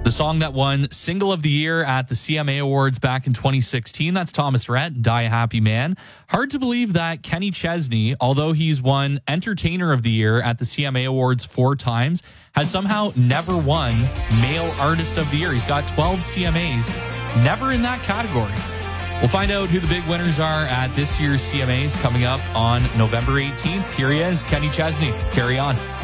The song that won Single of the Year at the CMA Awards back in 2016, that's Thomas Rhett, Die a Happy Man. Hard to believe that Kenny Chesney, although he's won Entertainer of the Year at the CMA Awards 4 times, has somehow never won Male Artist of the Year. He's got 12 CMAs, never in that category. We'll find out who the big winners are at this year's CMAs coming up on November 18th. Here he is, Kenny Chesney. Carry on.